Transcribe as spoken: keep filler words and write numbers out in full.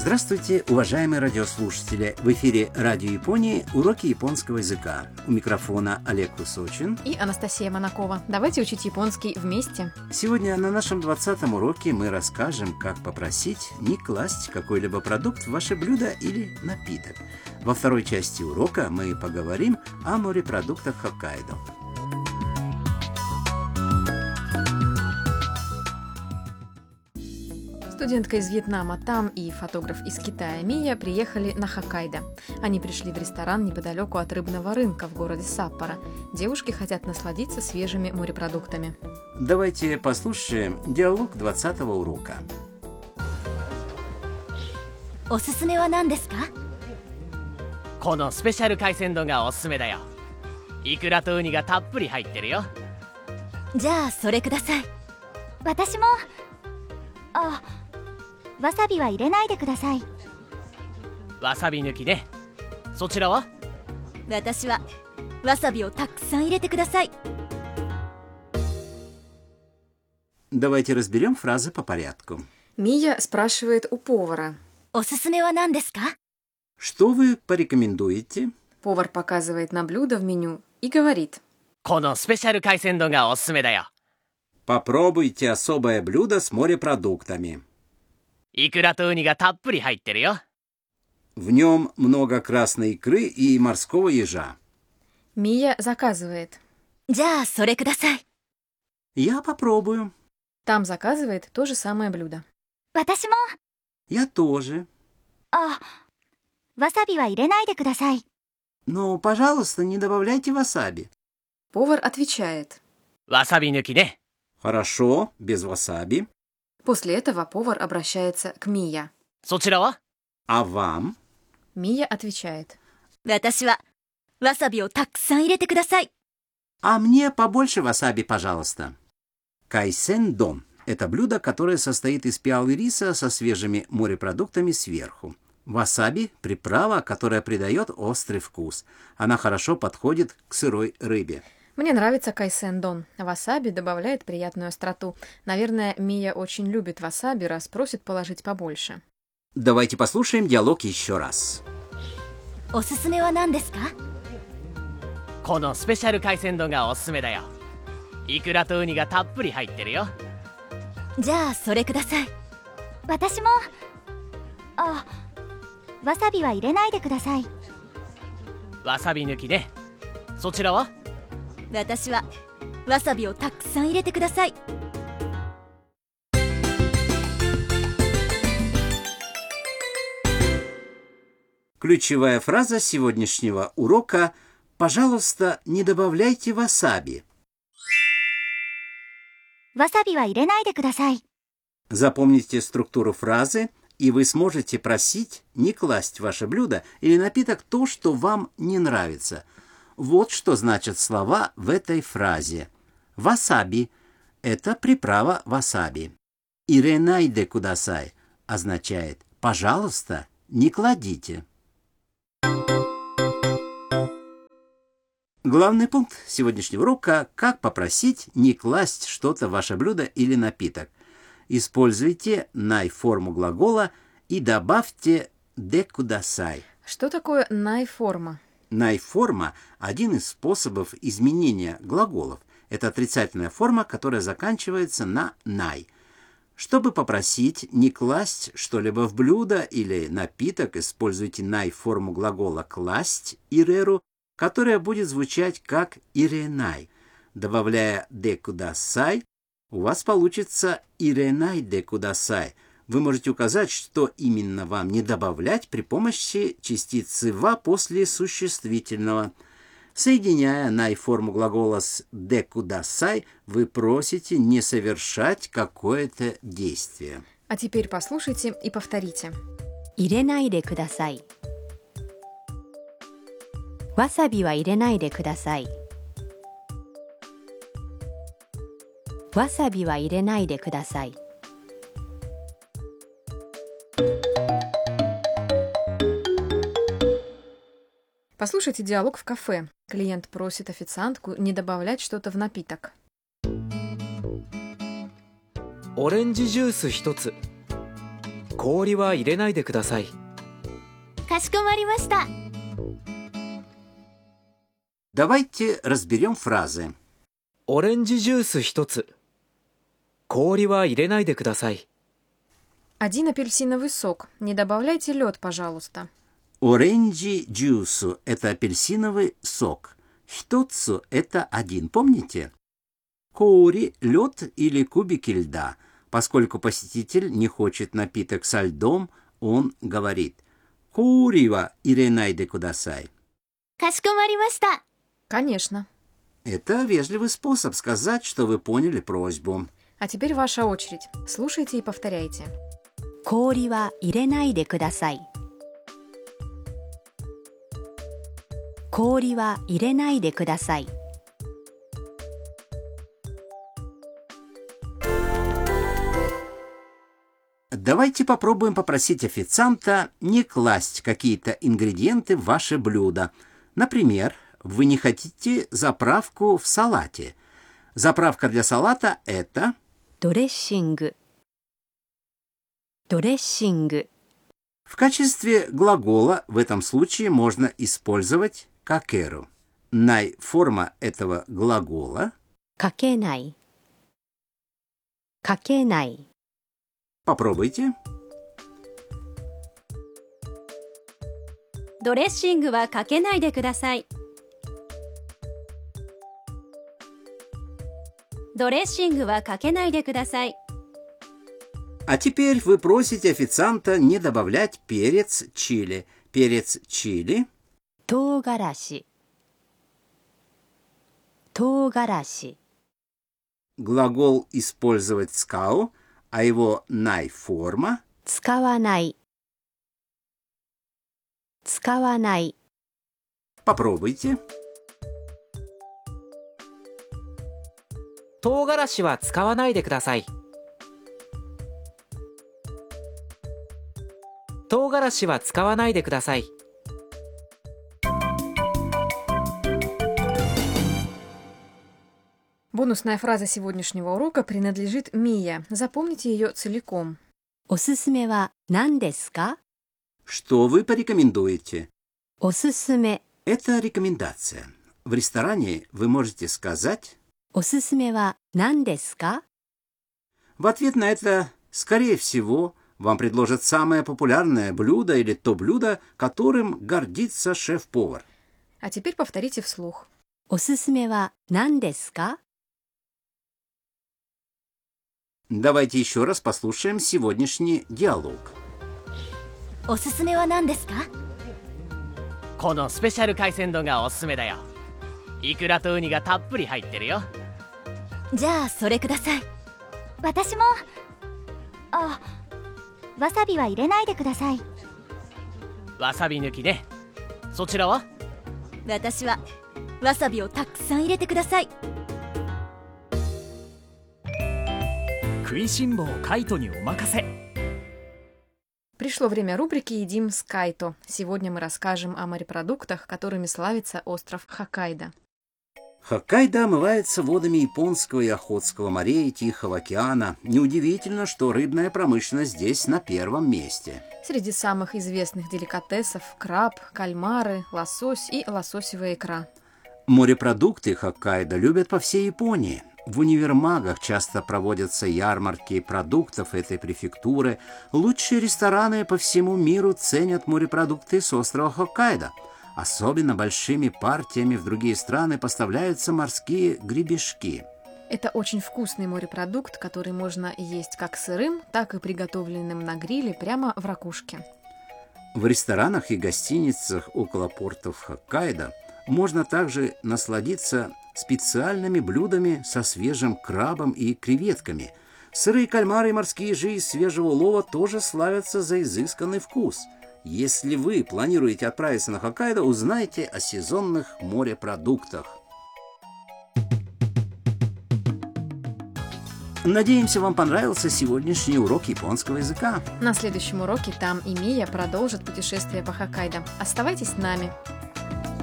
Здравствуйте, уважаемые радиослушатели! В эфире Радио Японии уроки японского языка. У микрофона Олег Высочин и Анастасия Монакова. Давайте учить японский вместе. Сегодня на нашем двадцатом уроке мы расскажем, как попросить не класть какой-либо продукт в ваше блюдо или напиток. Во второй части урока мы поговорим о морепродуктах Хоккайдо. Студентка из Вьетнама Там и фотограф из Китая Мия приехали на Хоккайдо. Они пришли в ресторан неподалеку от рыбного рынка в городе Саппоро. Девушки хотят насладиться свежими морепродуктами. Давайте послушаем диалог двадцатого урока. おすすめは何ですか？ このスペシャル海鮮丼がおすすめだよ。イクラとウニがたっぷり入ってるよ。 じゃあそれください。私も。あ、わさびは入れないでください。 わさび抜きね。そちらは？ 私はわさびをたくさん入れてください。 Давайте разберем фразы по порядку. Мия спрашивает у повара. おすすめは何ですか? Что вы порекомендуете? Повар показывает на блюдо в меню и говорит. このスペシャル海鮮丼がおすすめだよ。 Попробуйте особое блюдо с морепродуктами. イクラとウニがたっぷり入ってるよ。 В нем много красной икры и морского ежа. Мия заказывает. じゃあそれください。 Я попробую. Там заказывает то же самое блюдо. 私も。 Я тоже. あ、わさびは入れないでください。 Но, пожалуйста, не добавляйте васаби. Повар отвечает. わさび抜きね。 Хорошо, без васаби. После этого повар обращается к Мия. そちらは？ А вам? Мия отвечает. 私はわさびをたくさん入れてください。 А мне побольше васаби, пожалуйста. Кайсен-дон – это блюдо, которое состоит из пиалы риса со свежими морепродуктами сверху. Васаби – приправа, которая придает острый вкус. Она хорошо подходит к сырой рыбе. Мне нравится кайсен-дон. Васаби добавляет приятную остроту. Наверное, Мия очень любит васаби, раз просит положить побольше. Давайте послушаем диалог еще раз. おすすめは何ですか? このスペシャル海鮮丼がおすすめだよ。イクラとウニがたっぷり入ってるよ。 じゃあそれください。私も。あ、わさびは入れないでください。 わさび抜きね。そちらは？ 私はわさびをたくさん入れてください。 Ключевая фраза сегодняшнего урока – «Пожалуйста, не добавляйте васаби». わさびは入れないでください。 Запомните структуру фразы, и вы сможете просить не класть в ваше блюдо или напиток то, что вам не нравится. Вот что значат слова в этой фразе. Васаби – это приправа васаби. Иренайде кудасай означает «пожалуйста, не кладите». Главный пункт сегодняшнего урока – как попросить не класть что-то в ваше блюдо или напиток. Используйте най-форму глагола и добавьте «де кудасай». Что такое най-форма? Най-форма – один из способов изменения глаголов. Это отрицательная форма, которая заканчивается на «най». Чтобы попросить не класть что-либо в блюдо или напиток, используйте най-форму глагола «класть» иреру, которая будет звучать как «иренай». Добавляя «де кудасай», у вас получится «иренай де кудасай». Вы можете указать, что именно вам не добавлять при помощи частицы «ва» после существительного. Соединяя най-форму глагола с «де кудасай», вы просите не совершать какое-то действие. А теперь послушайте и повторите. 入れないでください。わさびは入れないでください。わさびは入れないでください。 Послушайте диалог в кафе. Клиент просит официантку не добавлять что-то в напиток. オレンジジュース一つ。 氷は入れないでください。 かしこまりました。 Давайте разберем фразы. オレンジジュース一つ。氷は入れないでください。 Один апельсиновый сок. Не добавляйте лед, пожалуйста. Orange juice – это апельсиновый сок. Хитоцу – это один, помните? Коури – лед или кубики льда. Поскольку посетитель не хочет напиток со льдом, он говорит «Коури ва иренайде кудасай». かしこまりました。 Конечно. Это вежливый способ сказать, что вы поняли просьбу. А теперь ваша очередь. Слушайте и повторяйте. 氷は入れないでください。氷は入れないでください。 Давайте попробуем попросить официанта не класть какие-то ингредиенты в ваше блюдо. Например, вы не хотите заправку в салате. Заправка для салата – это ドレッシング。ドレッシング。 В качестве глагола в этом случае можно использовать какеру. Най форма этого глагола かけない。かけない。 Попробуйте. ドレッシングはかけないでください。ドレッシングはかけないでください。 А теперь вы просите официанта не добавлять перец чили. Перец чили 唐辛子。唐辛子。 глагол использовать скау, а его най форма 使わない。使わない。 Попробуйте. 唐辛子は使わないでください。唐辛子は使わないでください。 Бонусная фраза сегодняшнего урока принадлежит Мия. Запомните ее целиком. おすすめは何ですか？ Что вы порекомендуете? おすすめ。 Это рекомендация. В ресторане вы можете сказать おすすめは何ですか？ в ответ на это, скорее всего, вам предложат самое популярное блюдо или то блюдо, которым гордится шеф-повар. А теперь повторите вслух. おすすめは何ですか？ Давайте еще раз послушаем сегодняшний диалог. おすすめは何ですか？ このスペシャル海鮮丼がおすすめだよ。イクラとウニがたっぷり入ってるよ。 じゃあそれください。私も。あ、わさびは入れないでください。 わさび抜きね。そちらは？ 私はわさびをたくさん入れてください。 食いしん坊カイトにお任せ。 Пришло время рубрики «Едим с Кайто». Сегодня мы расскажем о морепродуктах, которыми славится остров Хоккайдо. Хоккайдо омывается водами Японского и Охотского морей и Тихого океана. Неудивительно, что рыбная промышленность здесь на первом месте. Среди самых известных деликатесов – краб, кальмары, лосось и лососевая икра. Морепродукты Хоккайдо любят по всей Японии. В универмагах часто проводятся ярмарки продуктов этой префектуры. Лучшие рестораны по всему миру ценят морепродукты с острова Хоккайдо. Особенно большими партиями в другие страны поставляются морские гребешки. Это очень вкусный морепродукт, который можно есть как сырым, так и приготовленным на гриле прямо в ракушке. В ресторанах и гостиницах около портов Хоккайдо можно также насладиться специальными блюдами со свежим крабом и креветками. Сырые кальмары и морские ежи из свежего улова тоже славятся за изысканный вкус. Если вы планируете отправиться на Хоккайдо, узнайте о сезонных морепродуктах. Надеемся, вам понравился сегодняшний урок японского языка. На следующем уроке Там и Мия продолжат путешествие по Хоккайдо. Оставайтесь с нами.